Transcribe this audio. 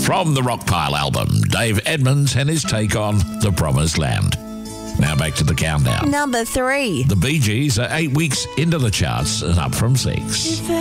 From the Rockpile album, Dave Edmunds and his take on The Promised Land. Now back to the countdown. Number 3. The Bee Gees are 8 weeks into the charts and up from 6.